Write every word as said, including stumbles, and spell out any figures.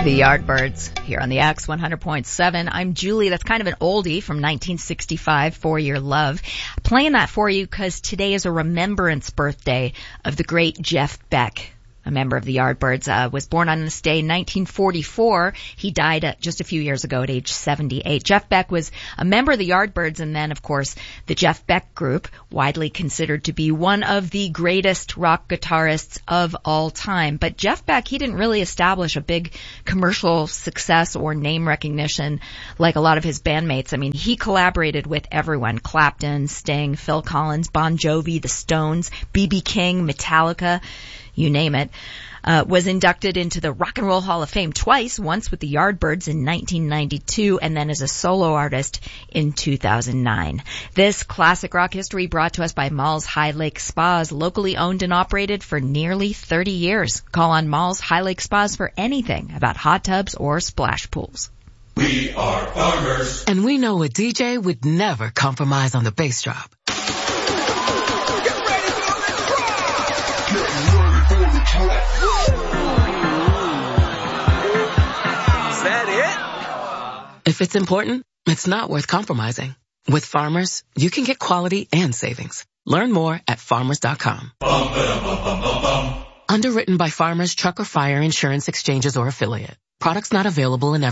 The Yardbirds here on the X one hundred point seven. I'm Julie. That's kind of an oldie from nineteen sixty-five, For Your Love. Playing that for you because today is a remembrance birthday of the great Jeff Beck. A member of the Yardbirds, uh, was born on this day in nineteen forty-four. He died uh, just a few years ago at age seventy-eight. Jeff Beck was a member of the Yardbirds and then, of course, the Jeff Beck Group, widely considered to be one of the greatest rock guitarists of all time. But Jeff Beck, he didn't really establish a big commercial success or name recognition like a lot of his bandmates. I mean, he collaborated with everyone: Clapton, Sting, Phil Collins, Bon Jovi, The Stones, B B King, Metallica, you name it. Uh, was inducted into the Rock and Roll Hall of Fame twice, once with the Yardbirds in nineteen ninety-two and then as a solo artist in two thousand nine. This classic rock history brought to us by Malls High Lake Spas, locally owned and operated for nearly thirty years. Call on Malls High Lake Spas for anything about hot tubs or splash pools. We are farmers. And we know a D J would never compromise on the bass drop. Is that it? If it's important, it's not worth compromising. With Farmers, you can get quality and savings. Learn more at farmers dot com. Bum, ba-dum, bum, bum, bum, bum. Underwritten by Farmers Truck or Fire Insurance Exchanges or Affiliate. Products not available in every